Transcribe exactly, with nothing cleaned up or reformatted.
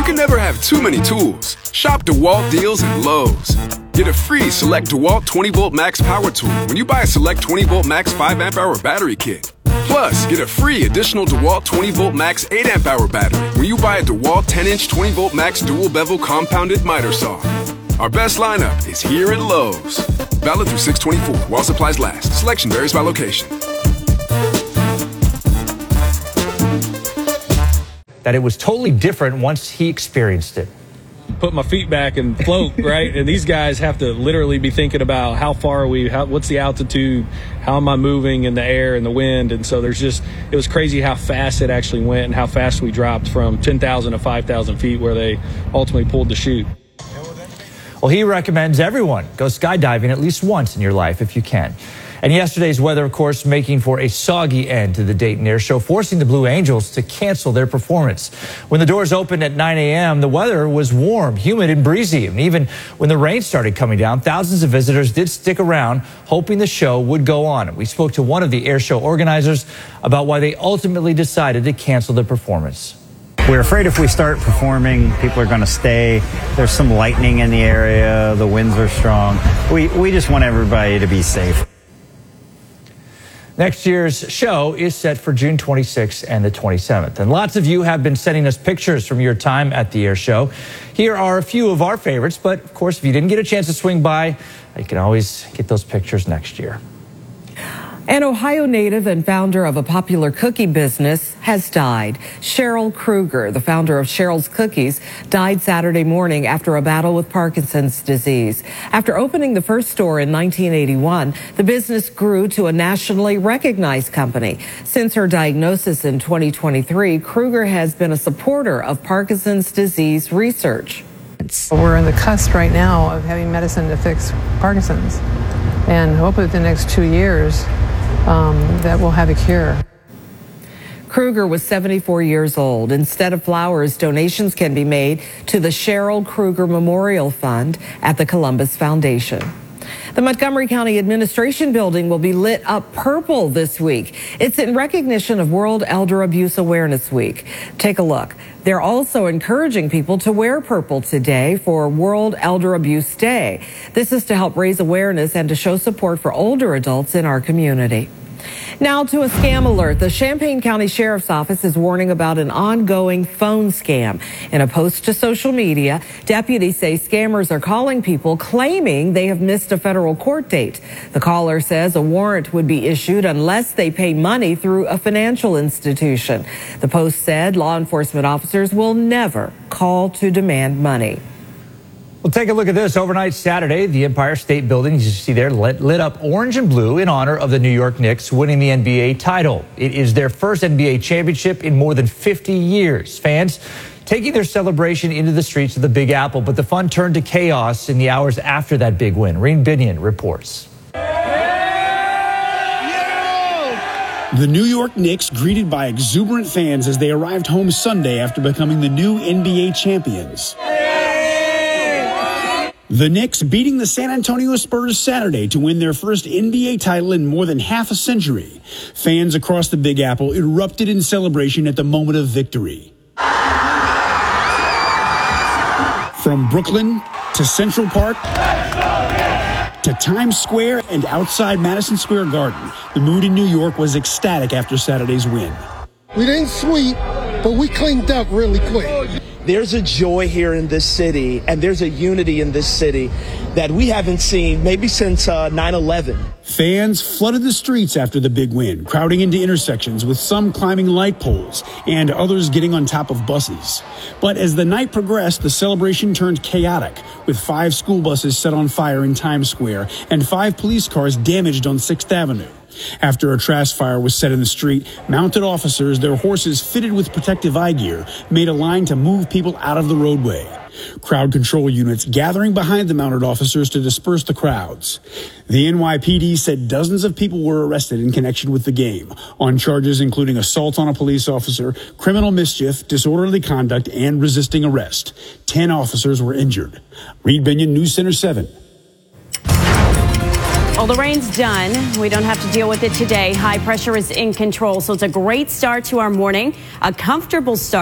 can never have too many tools. Shop DeWalt deals at Lowe's. Get a free Select DeWalt twenty volt Max Power Tool when you buy a Select twenty volt Max five amp hour battery kit. Plus, get a free additional DeWalt twenty volt Max eight amp hour battery when you buy a DeWalt ten inch twenty volt Max dual bevel compounded miter saw. Our best lineup is here at Lowe's. Valid through six twenty-four while supplies last. Selection varies by location. That it was totally different once he experienced it. Put my feet back and float, right? And these guys have to literally be thinking about how far are we, how, what's the altitude, how am I moving in the air and the wind. And so there's just, it was crazy how fast it actually went and how fast we dropped from ten thousand to five thousand feet where they ultimately pulled the chute. Well, he recommends everyone go skydiving at least once in your life if you can. And yesterday's weather, of course, making for a soggy end to the Dayton Air Show, forcing the Blue Angels to cancel their performance. When the doors opened at nine a m, the weather was warm, humid, and breezy. And even when the rain started coming down, thousands of visitors did stick around, hoping the show would go on. We spoke to one of the air show organizers about why they ultimately decided to cancel the performance. We're afraid if we start performing, people are going to stay. There's some lightning in the area. The winds are strong. We, we just want everybody to be safe. Next year's show is set for June twenty-sixth and the twenty-seventh. And lots of you have been sending us pictures from your time at the air show. Here are a few of our favorites, but of course, if you didn't get a chance to swing by, you can always get those pictures next year. An Ohio native and founder of a popular cookie business has died. Cheryl Kruger, the founder of Cheryl's Cookies, died Saturday morning after a battle with Parkinson's disease. After opening the first store in nineteen eighty-one, the business grew to a nationally recognized company. Since her diagnosis in twenty twenty-three, Kruger has been a supporter of Parkinson's disease research. We're on the cusp right now of having medicine to fix Parkinson's, and hopefully within the next two years, Um, that will have a cure. Kruger was seventy-four years old. Instead of flowers, donations can be made to the Cheryl Kruger Memorial Fund at the Columbus Foundation. The Montgomery County Administration Building will be lit up purple this week. It's in recognition of World Elder Abuse Awareness Week. Take a look. They're also encouraging people to wear purple today for World Elder Abuse Day. This is to help raise awareness and to show support for older adults in our community. Now to a scam alert. The Champaign County Sheriff's Office is warning about an ongoing phone scam. In a post to social media, deputies say scammers are calling people claiming they have missed a federal court date. The caller says a warrant would be issued unless they pay money through a financial institution. The post said law enforcement officers will never call to demand money. Well, take a look at this. Overnight Saturday, the Empire State Building, as you see there, lit, lit up orange and blue in honor of the New York Knicks winning the N B A title. It is their first N B A championship in more than fifty years. Fans taking their celebration into the streets of the Big Apple, but the fun turned to chaos in the hours after that big win. Reed Binion reports. The New York Knicks greeted by exuberant fans as they arrived home Sunday after becoming the new N B A champions. The Knicks beating the San Antonio Spurs Saturday to win their first N B A title in more than half a century. Fans across the Big Apple erupted in celebration at the moment of victory. From Brooklyn to Central Park to Times Square and outside Madison Square Garden, the mood in New York was ecstatic after Saturday's win. We didn't sweep, but we cleaned up really quick. There's a joy here in this city, and there's a unity in this city that we haven't seen maybe since uh, nine eleven. Fans flooded the streets after the big win, crowding into intersections with some climbing light poles and others getting on top of buses. But as the night progressed, the celebration turned chaotic, with five school buses set on fire in Times Square and five police cars damaged on sixth Avenue. After a trash fire was set in the street, mounted officers, their horses fitted with protective eye gear, made a line to move people out of the roadway. Crowd control units gathering behind the mounted officers to disperse the crowds. The N Y P D said dozens of people were arrested in connection with the game on charges including assault on a police officer, criminal mischief, disorderly conduct, and resisting arrest. Ten officers were injured. Reed Binion, News Center seven. Well, the rain's done. We don't have to deal with it today. High pressure is in control, so it's a great start to our morning. A comfortable start.